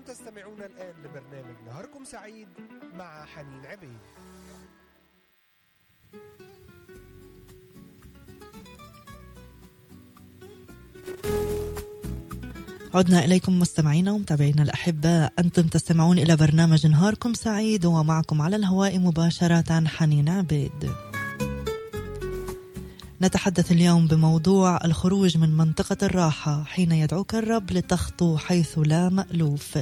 تستمعون الآن لبرنامج نهاركم سعيد مع حنين عبيد. عدنا إليكم مستمعينا ومتابعينا الأحباء، أنتم تستمعون إلى برنامج نهاركم سعيد، ومعكم على الهواء مباشرة حنين عبيد. نتحدث اليوم بموضوع الخروج من منطقة الراحة حين يدعوك الرب لتخطو حيث لا مألوف.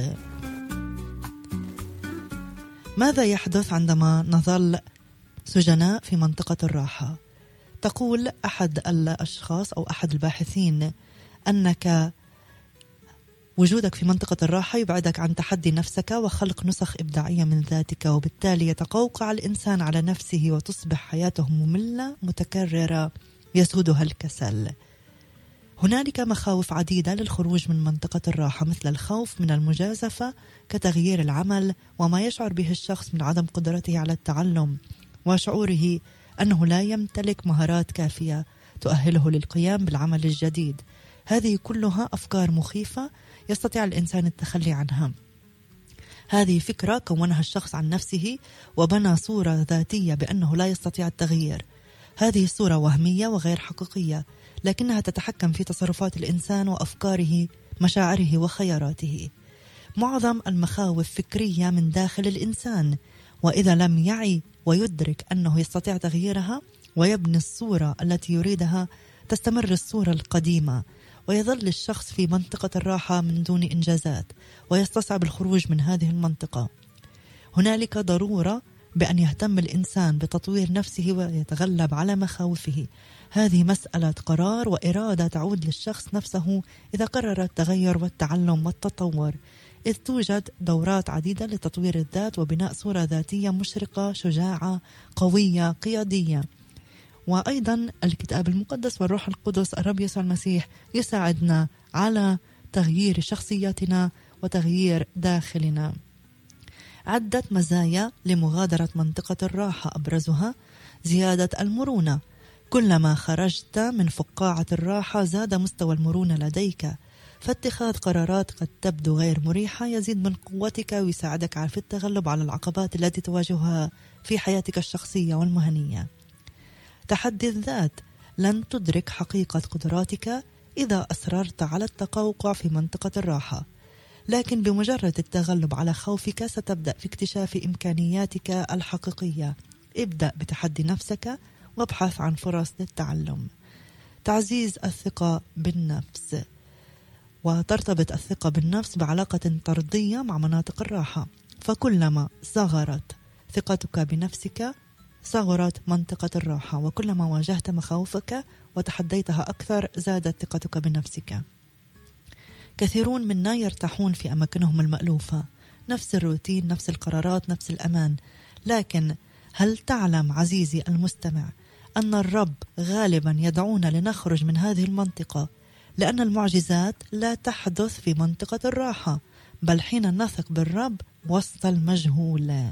ماذا يحدث عندما نظل سجناء في منطقة الراحة؟ تقول أحد الأشخاص أو أحد الباحثين أنك وجودك في منطقة الراحة يبعدك عن تحدي نفسك وخلق نسخ إبداعية من ذاتك، وبالتالي يتقوقع الإنسان على نفسه وتصبح حياته مملة متكررة يسودها الكسل. هنالك مخاوف عديدة للخروج من منطقة الراحة، مثل الخوف من المجازفة كتغيير العمل، وما يشعر به الشخص من عدم قدرته على التعلم، وشعوره أنه لا يمتلك مهارات كافية تؤهله للقيام بالعمل الجديد. هذه كلها أفكار مخيفة يستطيع الإنسان التخلي عنها. هذه فكرة كونها الشخص عن نفسه وبنى صورة ذاتية بأنه لا يستطيع التغيير. هذه الصورة وهمية وغير حقيقية، لكنها تتحكم في تصرفات الإنسان وأفكاره، مشاعره وخياراته. معظم المخاوف فكرية من داخل الإنسان، وإذا لم يعي ويدرك أنه يستطيع تغييرها ويبني الصورة التي يريدها، تستمر الصورة القديمة ويظل الشخص في منطقة الراحة من دون إنجازات، ويستصعب الخروج من هذه المنطقة. هنالك ضرورة بأن يهتم الإنسان بتطوير نفسه ويتغلب على مخاوفه. هذه مسألة قرار وإرادة تعود للشخص نفسه إذا قرر التغير والتعلم والتطور، إذ توجد دورات عديدة لتطوير الذات وبناء صورة ذاتية مشرقة شجاعة قوية قيادية. وأيضا الكتاب المقدس والروح القدس الرب يسوع المسيح يساعدنا على تغيير شخصياتنا وتغيير داخلنا. عدة مزايا لمغادرة منطقة الراحة، أبرزها زيادة المرونة. كلما خرجت من فقاعة الراحة زاد مستوى المرونة لديك، فاتخاذ قرارات قد تبدو غير مريحة يزيد من قوتك ويساعدك في التغلب على العقبات التي تواجهها في حياتك الشخصية والمهنية. تحدي الذات. لن تدرك حقيقة قدراتك إذا أصررت على التقوقع في منطقة الراحة، لكن بمجرد التغلب على خوفك ستبدأ في اكتشاف إمكانياتك الحقيقية. ابدأ بتحدي نفسك وابحث عن فرص للتعلم. تعزيز الثقة بالنفس. وترتبط الثقة بالنفس بعلاقة طردية مع مناطق الراحة، فكلما صغرت ثقتك بنفسك صغرت منطقة الراحة، وكلما واجهت مخاوفك وتحديتها أكثر زادت ثقتك بنفسك. كثيرون منا يرتاحون في أماكنهم المألوفة، نفس الروتين، نفس القرارات، نفس الأمان. لكن هل تعلم عزيزي المستمع أن الرب غالبا يدعونا لنخرج من هذه المنطقة، لأن المعجزات لا تحدث في منطقة الراحة، بل حين نثق بالرب وسط المجهول.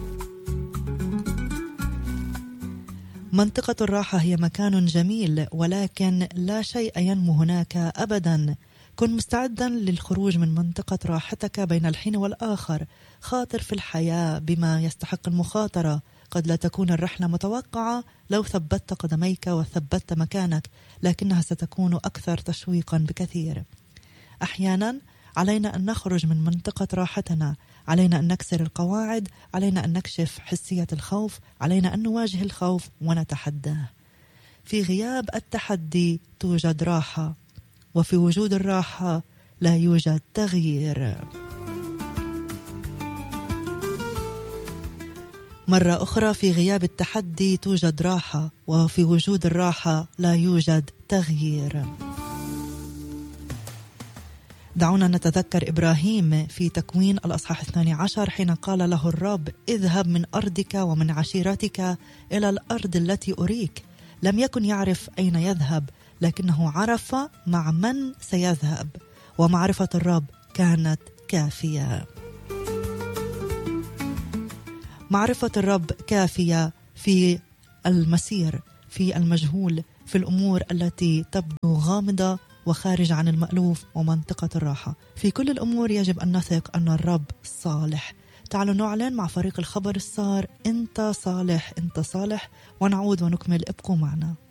منطقة الراحة هي مكان جميل، ولكن لا شيء ينمو هناك أبدا. كن مستعدا للخروج من منطقة راحتك بين الحين والآخر. خاطر في الحياة بما يستحق المخاطرة. قد لا تكون الرحلة متوقعة لو ثبتت قدميك وثبتت مكانك، لكنها ستكون أكثر تشويقا بكثير. أحيانا علينا أن نخرج من منطقة راحتنا، علينا أن نكسر القواعد، علينا أن نكشف حسية الخوف، علينا أن نواجه الخوف ونتحداه. في غياب التحدي توجد راحة، وفي وجود الراحة لا يوجد تغيير. مرة أخرى، في غياب التحدي توجد راحة، وفي وجود الراحة لا يوجد تغيير. دعونا نتذكر إبراهيم في تكوين الأصحاح 12 حين قال له الرب: اذهب من أرضك ومن عشيرتك إلى الأرض التي أريك. لم يكن يعرف أين يذهب، لكنه عرف مع من سيذهب، ومعرفة الرب كانت كافية. معرفة الرب كافية في المسير، في المجهول، في الأمور التي تبدو غامضة وخارج عن المألوف ومنطقة الراحة. في كل الأمور يجب أن نثق أن الرب صالح. تعالوا نعلن مع فريق الخبر السار: أنت صالح، أنت صالح، ونعود ونكمل. ابقوا معنا.